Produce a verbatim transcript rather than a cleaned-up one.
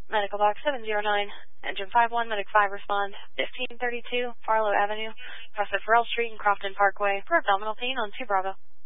Medical Box seven zero nine, Engine five one, Medic five respond, fifteen thirty-two, Farlow Avenue, across the Farrell Street and Crofton Parkway for abdominal pain on two Bravo.